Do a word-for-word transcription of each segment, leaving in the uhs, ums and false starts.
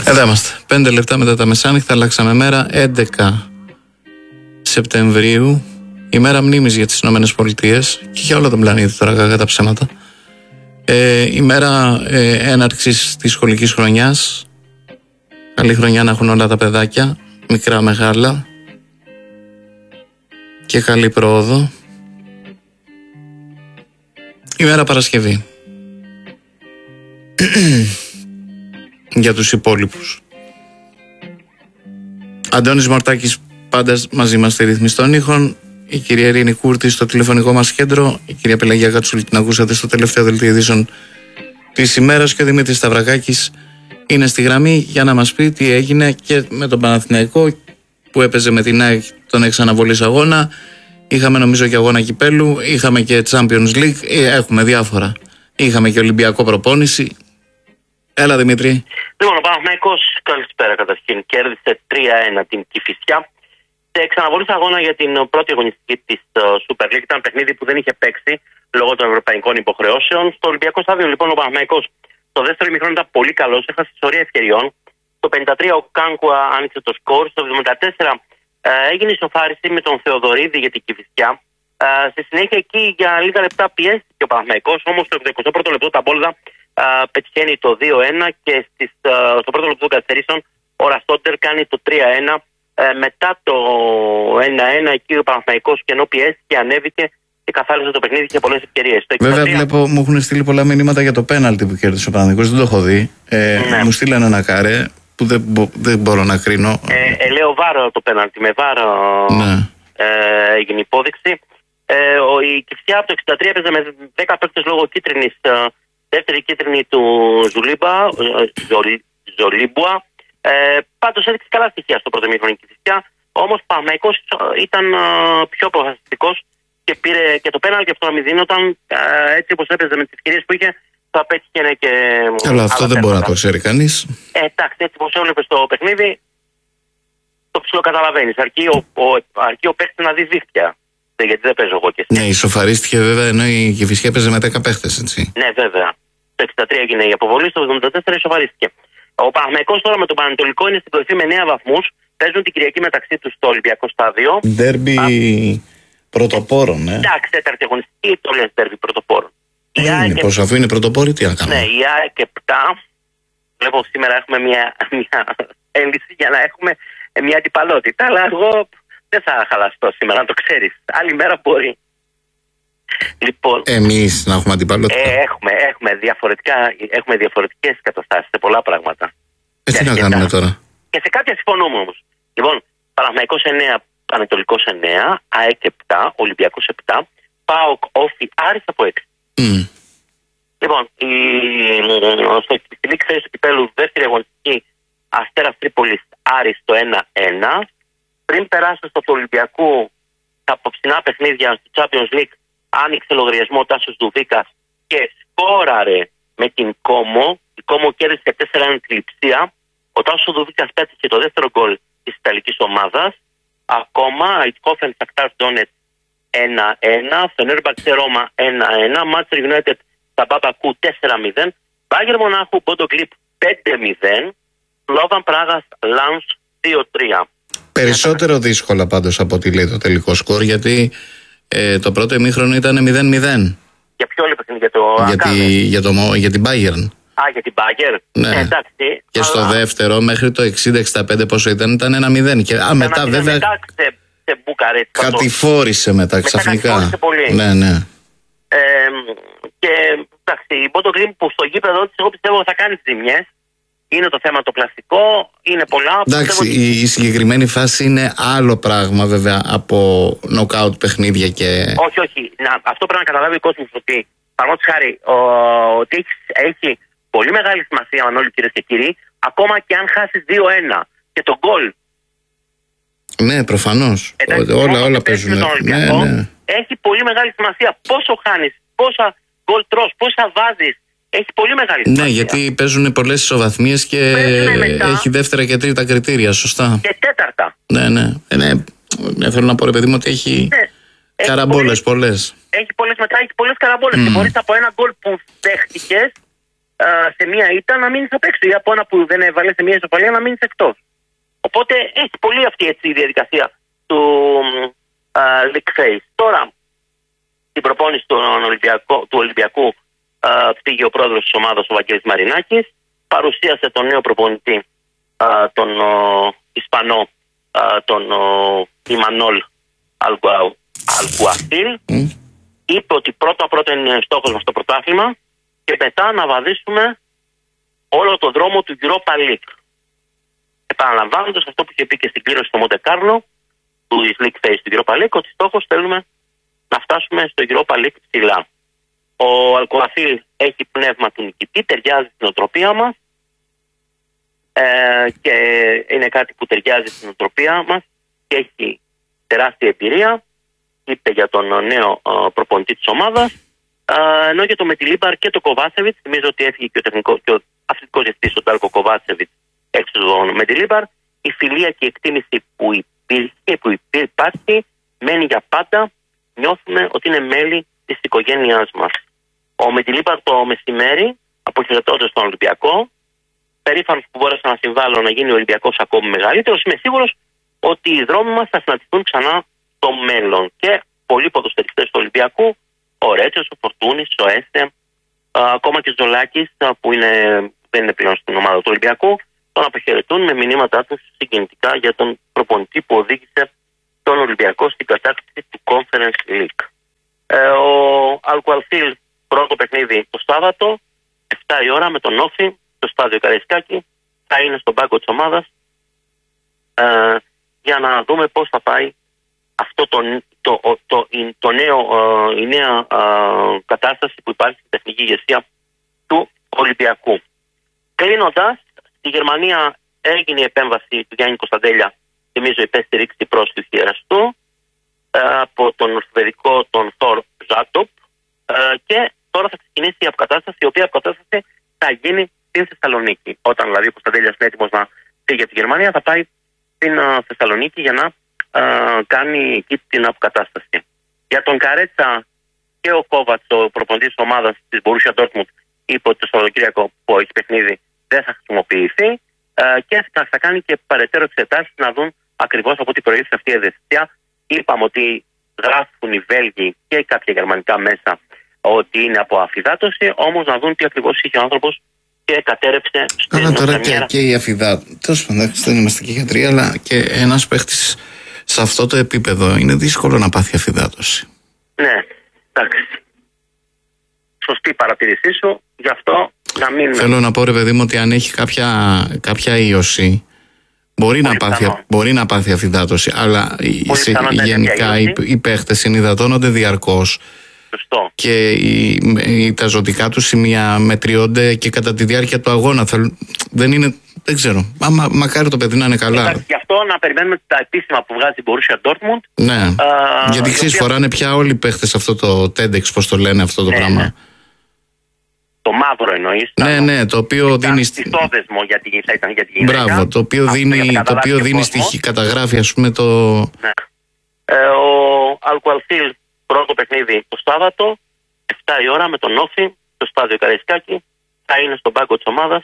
Εδώ είμαστε. Πέντε λεπτά μετά τα μεσάνυχτα, αλλάξαμε μέρα. έντεκα Σεπτεμβρίου, ημέρα μνήμης για τις Ηνωμένες Πολιτείες και για όλο τον πλανήτη τώρα, κακά τα ψέματα. Ε, ημέρα ε, έναρξης της σχολικής χρονιάς. Καλή χρονιά να έχουν όλα τα παιδάκια, μικρά μεγάλα, και καλή πρόοδο. Ημέρα Παρασκευή για τους υπόλοιπους. Αντώνης Μορτάκης πάντα μαζί μας στη ρύθμιση των ήχων, η κυρία Ειρήνη Κούρτη στο τηλεφωνικό μας κέντρο, η κυρία Πελαγία Κατσούλη την ακούσατε στο τελευταίο δελτίο ειδήσεων της ημέρας και ο Δημήτρης Σταυρακάκης είναι στη γραμμή για να μας πει τι έγινε και με τον Παναθηναϊκό που έπαιζε με την ΑΕΚ τον εξαναβολής αγώνα. Είχαμε νομίζω και αγώνα κυπέλου, είχαμε και Champions League, έχουμε διάφορα. Είχαμε και Ολυμπιακό προπόνηση. Έλα Δημήτρη. Λοιπόν, ο Παναθηναϊκός, καλησπέρα καταρχήν, κέρδισε τρία ένα την Κηφισιά. Σε εξαναβολής αγώνα για την πρώτη αγωνιστική της Super League, ήταν παιχνίδι που δεν είχε παίξει λόγω των ευρωπαϊκών υποχρεώσεων. Στο Ολυμπιακό Στάδιο, λοιπόν, ο Παναθηναϊκός το δεύτερο ημίχρονο ήταν πολύ καλός, έχασε σωρία ευκαιριών. Το πενήντα τρία ο Κάνκουα άνοιξε το σκορ. Στο εβδομήντα τέσσερα ε, έγινε ισοφάριση με τον Θεοδωρίδη για την Κηφισιά. Ε, στη συνέχεια εκεί για λίγα λεπτά πιέστηκε ο Παναθηναϊκός, όμως στο εικοστό πρώτο λεπτό τα Μπόλδα ε, πετυχαίνει το δύο ένα και στις, ε, στο πρώτο λεπτό των καθυστερήσεων ο Ραστότερ κάνει το τρία ένα. Ε, μετά το ένα ένα εκεί ο Παναθηναϊκός και ενώ πιέστηκε ανέβηκε και καθάρισε το παιχνίδι και πολλές ευκαιρίες. Βέβαια, βλέπω, μου έχουν στείλει πολλά μηνύματα για το πέναλτι που κέρδισε ο Παναθηναϊκός. Δεν το έχω δει. Ε, ναι. Μου στείλανε ένα καρέ που δεν, μπο, δεν μπορώ να κρίνω. Ε, ε, λέω βάρο το πέναλτι. Με βάρο ναι. ε, έγινε υπόδειξη. Ε, ο, η Κηφισιά από το εξήντα τρία έπαιζε με δέκα παίκτες λόγω κίτρινης. Ε, δεύτερη κίτρινη του Ζουλίμπα, ε, Ζολί, Ζολίμπουα. Ε, πάντως έδειξε καλά στοιχεία στο πρώτο ημίχρονο η Κηφισιά. Όμως ο Παναθηναϊκός ήταν ε, πιο αποφασιστικός και πήρε και το πέναλτι αυτό να μην δίνονταν, έτσι όπως έπαιζε με τις ευκαιρίες που είχε, θα πέτυχε και. Αλλά αυτό δεν μπορεί να το ξέρει κανείς. Ε, εντάξει, έτσι όπως έβλεπε στο παιχνίδι, το ψιλοκαταλαβαίνεις. Αρκεί ο, ο, αρκεί ο παίκτης να δει δίχτυα. Γιατί δεν παίζω εγώ και εσύ. Ναι, ισοφαρίστηκε βέβαια ενώ η Κηφισιά έπαιζε με δέκα παίχτες, έτσι. Ναι, βέβαια. Το εξήντα τρία έγινε η αποβολή, στο εβδομήντα τέσσερα ισοφαρίστηκε. Ο Παναθηναϊκός τώρα με τον Πανετολικό είναι στην κορυφή με εννέα βαθμούς. Παίζουν την Κυριακή μεταξύ τους στο Ολυμπιακό Στάδιο. Ντέρμπι πρωτοπόρων, ε. Εντάξει, τέταρτη αγωνιστική, το λες ντέρμπι πρωτοπόρων. Είναι, και... Πως αφού είναι πρωτοπόροι, τι να κάνουμε. Ναι, η ΑΕΚ επτά. Βλέπω σήμερα έχουμε μια, μια ένδυση για να έχουμε μια αντιπαλότητα. Αλλά εγώ δεν θα χαλαστώ σήμερα, να το ξέρεις. Άλλη μέρα μπορεί. Λοιπόν, εμείς να έχουμε αντιπαλότητα. Ε, έχουμε, έχουμε, διαφορετικά, έχουμε διαφορετικές καταστάσεις σε πολλά πράγματα. Ε, τι να κάνουμε τώρα. Και σε κάποια συμφωνούμε όμως. Λοιπόν, Παναθηναϊκός εννέα, Πανετολικός εννέα, ΑΕΚ επτά, Ολυμπιακός επτά, ΠΑΟΚ, Όφι, Άρης από έξι. Mm. Λοιπόν, η, στο λήξη θέση του κυπέλου δεύτερη αγωνιστική Αστέρας Τρίπολης Άρης το ένα ένα. Πριν περάσω στο του Ολυμπιακού τα απόψινά παιχνίδια στο Champions League, άνοιξε λογαριασμό ο Τάσος Δουβίκας και σκόραρε με την Κόμο. Η Κόμο κέρδισε τέσσερα ένα τη Λειψία. Ο Τάσος Δουβίκας πέτυχε το δεύτερο γκολ της Ιταλικής ομάδας. Ακόμα, η Κόφεν Σακτάρ Ντόνετ ένα ένα, Φενέρμπαξε Ρώμα ένα ένα, Μάντσεστερ United Σαμπάμπακου τέσσερα μηδέν, Μπάγερ Μονάχου Μπόντο Γκλιπ πέντε μηδέν, Σλόβαν Πράγας Λάνς δύο τρία. Περισσότερο δύσκολα πάντως από ό,τι λέει το τελικό σκορ, γιατί ε, το πρώτο ημίχρονο ήταν μηδέν μηδέν. Για ποιο άλλο παιχνίδι, για το για, τη, για, το, για την Bayern. Α, για την Bayern. Ναι. Ε, εντάξει, και αλλά... στο δεύτερο μέχρι το εξήντα εξήντα πέντε πόσο ήταν, ήταν ένα μηδέν. Και, α, μετά βέβαια μετά σε, σε Μπουκαρέστι. κατηφόρησε μετά, μετά ξαφνικά. Κατηφόρησε πολύ. Ναι, ναι. Ε, και εντάξει, η Μπόντο Γκλιπ που στο γήπεδο της, εγώ πιστεύω θα κάνει τις ζημιές. Είναι το θέμα το πλαστικό, είναι πολλά. Εντάξει, η, η συγκεκριμένη φάση είναι άλλο πράγμα βέβαια από νοκάουτ παιχνίδια και. Όχι, όχι. Να, αυτό πρέπει να καταλάβει ο κόσμος ότι, παραδείγματος χάρη, ότι έχει, έχει πολύ μεγάλη σημασία, Μανώλη, κυρίες και κύριοι, ακόμα και αν χάσεις δύο ένα και το γκολ. Ναι, προφανώς. Εντάξει, όλα όλα παίζουν. Ναι, ναι. Έχει πολύ μεγάλη σημασία πόσο χάνεις, πόσα γκολ τρως, πόσα βάζεις. Έχει πολύ μεγάλη σημασία. Ναι, γιατί παίζουν πολλές ισοβαθμίες και έχει δεύτερα και τρίτα κριτήρια, σωστά. Και τέταρτα. Ναι, ναι. Ε, ναι. ναι θέλω να πω, ρε παιδί μου, ότι έχει ναι. καραμπόλες πολλές. Έχει πολλές μετά, έχει πολλές καραμπόλες. Mm. Και μπορείς από ένα γκολ που δέχτηκες σε μία ήττα να μείνεις απ' έξω, ή από ένα που δεν έβαλε σε μία ισοπαλία να μείνεις εκτός. Οπότε έχει πολύ αυτή έτσι, η διαδικασία του uh, league phase. Τώρα, στην προπόνηση του Ολυμπιακού, του Ολυμπιακού uh, πήγε ο πρόεδρος της ομάδας, ο Βαγγέλης Μαρινάκης, παρουσίασε τον νέο προπονητή, uh, τον uh, Ισπανό, uh, τον uh, Ιμανόλ Αλγκουαθίλ. Mm. Είπε ότι πρώτα πρώτα είναι στόχος μας το πρωτάθλημα και μετά να βαδίσουμε όλο το δρόμο του Europa League. Επαναλαμβάνοντας αυτό που είχε πει και στην κλήρωση στο Μοντεκάρλο του League Phase του Europa League, ότι στόχος θέλουμε να φτάσουμε στο Europa League ψηλά. Ο Αλκουαθίλ έχει πνεύμα του νικητή, ταιριάζει στην οτροπία μας ε, και είναι κάτι που ταιριάζει στην οτροπία μας και έχει τεράστια εμπειρία. Είπε για τον νέο uh, προπονητή της ομάδας, uh, ενώ για το Μετιλίμπαρ και το Κοβάσεβιτς, θυμίζω ότι έφυγε και ο, τεχνικός, και ο αθλητικός διευθυντής ο Ντάλκο Κοβάσεβιτς έξω του Μετιλίμπαρ, η φιλία και η εκτίμηση που υπήρχε, που υπάρχει, μένει για πάντα. Νιώθουμε ότι είναι μέλη της οικογένειάς μας. Ο Μετιλίμπαρ το μεσημέρι, αποχαιρετώντας τον Ολυμπιακό, περήφανος που μπόρεσα να συμβάλλω να γίνει ο Ολυμπιακός ακόμη μεγαλύτερος, είμαι σίγουρος ότι οι δρόμοι μας θα συναντηθούν ξανά στο μέλλον. Και πολλοί ποδοσφαιριστές του Ολυμπιακού, ο Ρέτσος, ο Φορτούνης, ο Έστε, ακόμα και ο Ζολάκης, που είναι, δεν είναι πλέον στην ομάδα του Ολυμπιακού, τον αποχαιρετούν με μηνύματά τους συγκινητικά για τον προπονητή που οδήγησε τον Ολυμπιακό στην κατάκτηση του Conference League. Ε, ο Αλκουαλφίλ πρώτο παιχνίδι το Σάββατο, εφτά η ώρα με τον Όφη, στο στάδιο Καραϊσκάκη, θα είναι στον πάγκο της ομάδας ε, για να δούμε πώς θα πάει αυτό το, το, το, το, το νέο, η νέα κατάσταση που υπάρχει στην τεχνική ηγεσία του Ολυμπιακού. Κλείνοντας, στη Γερμανία έγινε η επέμβαση του Γιάννη Κωνσταντέλια, θυμίζω υπέστη στηρίξη πρόσφυγη Ιεραστού, από τον ορθοπαιδικό τον Θορ Ζάτοπ, και τώρα θα ξεκινήσει η αποκατάσταση, η οποία αποκατάσταση θα γίνει στην Θεσσαλονίκη. Όταν δηλαδή ο Κωνσταντέλιας είναι έτοιμος να φύγει από τη Γερμανία, θα πάει στην Θεσσαλονίκη για να Uh, κάνει εκεί την αποκατάσταση. Για τον Καρέτσα και ο Κόβατς, ο προπονητής της ομάδας της Μπορούσια Ντόρτμουντ, είπε ότι το Σαββατοκύριακο που έχει παιχνίδι δεν θα χρησιμοποιηθεί uh, και θα, θα κάνει και παρετέρω εξετάσεις να δουν ακριβώς από τι προήλθε αυτή η ευαισθησία. Είπαμε ότι γράφουν οι Βέλγοι και κάποια γερμανικά μέσα ότι είναι από αφυδάτωση, όμως να δουν τι ακριβώς είχε ο άνθρωπος και κατέρευσε στην Καλά, τώρα και, και η αφυδάτωση. Τέλος πάντων, δεν είμαστε και γιατροί, αλλά και ένας παίχτης σε αυτό το επίπεδο είναι δύσκολο να πάθει αφυδάτωση. Ναι, εντάξει. Σωστή παρατηρήσή σου, γι' αυτό να μην... Θέλω να πω, ρε παιδί μου, ότι αν έχει κάποια, κάποια ίωση, μπορεί να, πάθει, μπορεί να πάθει αφυδάτωση, αλλά σε, γενικά οι, οι παίχτες συνυδατώνονται διαρκώς. Σωστό. Και οι, οι, τα ζωτικά του σημεία μετριώνται και κατά τη διάρκεια του αγώνα. Θα, δεν είναι... Δεν ξέρω. Μα, μα, μακάρι το παιδί να είναι καλά. Εντάξει, γι' αυτό να περιμένουμε τα επίσημα που βγάζει η Μπορούσια Ντόρτμουντ. Ναι. Α, γιατί ξέρεις, οποία... φοράνε πια όλοι οι παίχτες αυτό το τέντεξ, πώς το λένε αυτό το ναι, πράγμα. Ναι. Το μαύρο εννοείς. Ναι, ναι, το οποίο δίνει. Πιστόδεσμο για την, θα ήταν για την γυναίκα. Μπράβο, το οποίο αυτό δίνει, το οποίο δίνει στοιχεία, καταγράφει, ας πούμε το. Ναι. Ε, ο Αλκουαλφίλ πρώτο παιχνίδι το Σάββατο, εφτά η ώρα με τον Όφη, στο στάδιο Καραϊσκάκη, θα είναι στον πάγκο της ομάδας.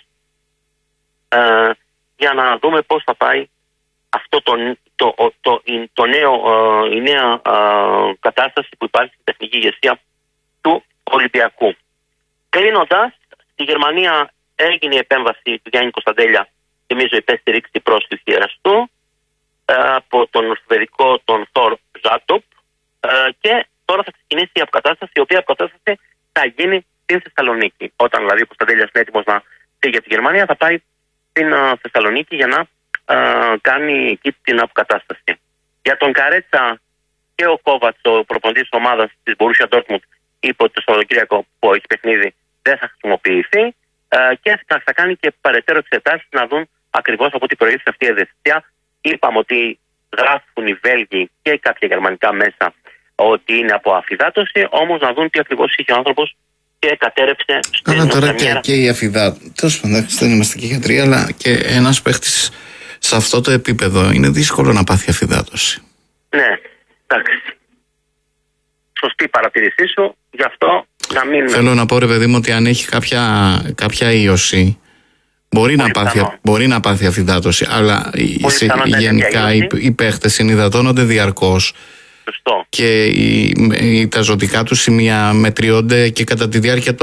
Uh, για να δούμε πώς θα πάει αυτό το, το, το, το, το νέο, uh, η νέα uh, κατάσταση που υπάρχει στην τεχνική ηγεσία του Ολυμπιακού. Κλείνοντας, στη Γερμανία έγινε η επέμβαση του Γιάννη Κωνσταντέλια, θυμίζω υπέστη στηρίξη πρόσφυγη Ιεραστού, uh, από τον ορθοπαιδικό τον Θορ Ζάτοπ, uh, και τώρα θα ξεκινήσει η αποκατάσταση, η οποία αποκατάσταση θα γίνει στην Θεσσαλονίκη. Όταν δηλαδή ο Κωνσταντέλιας είναι έτοιμος να φύγει από τη Γερμανία, θα πάει στην uh, Θεσσαλονίκη για να uh, κάνει εκεί την αποκατάσταση. Για τον Καρέτσα και ο Κόβατς, ο προπονητής της ομάδας της Μπορούσια Ντόρτμουντ, είπε ότι το Σαββατοκύριακο που έχει παιχνίδι δεν θα χρησιμοποιηθεί uh, και θα, θα κάνει και παρετέρω εξετάσεις να δουν ακριβώς από τι προήλθε αυτή η ευαισθησία. Είπαμε ότι γράφουν οι Βέλγοι και κάποια γερμανικά μέσα ότι είναι από αφυδάτωση, όμως να δουν τι ακριβώς είχε ο άνθρωπος και κατέρευσε στην Καλά, τώρα και, και η αφυδάτωση. Τέλος πάντων, δεν είμαστε και γιατροί, αλλά και ένας παίχτης σε αυτό το επίπεδο είναι δύσκολο να πάθει αφυδάτωση. Ναι, εντάξει. Σωστή παρατηρήσή σου, γι' αυτό να μην... Θέλω να πω, ρε παιδί μου, ότι αν έχει κάποια, κάποια ίωση, μπορεί, να πάθει, μπορεί να πάθει αφυδάτωση, αλλά σε, γενικά οι, οι παίχτες συνυδατώνονται διαρκώς. Σωστό. Και οι, οι, τα ζωτικά του σημεία μετριώνται και κατά τη διάρκεια του